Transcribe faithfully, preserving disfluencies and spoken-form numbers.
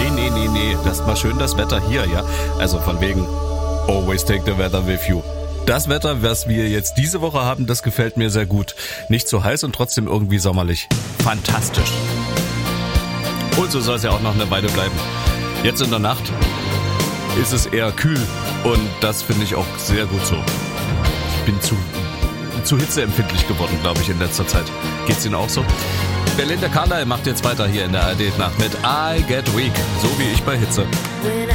Nee, nee, nee, nee. Lasst mal schön das Wetter hier, ja. Also von wegen always take the weather with you. Das Wetter, was wir jetzt diese Woche haben, das gefällt mir sehr gut. Nicht zu heiß und trotzdem irgendwie sommerlich. Fantastisch. Und so soll es ja auch noch eine Weile bleiben. Jetzt in der Nacht ist es eher kühl und das finde ich auch sehr gut so. Ich bin zu, zu hitzeempfindlich geworden, glaube ich, in letzter Zeit. Geht's Ihnen auch so? Belinda Carlisle macht jetzt weiter hier in der A R D-Nacht mit I Get Weak, so wie ich bei Hitze. When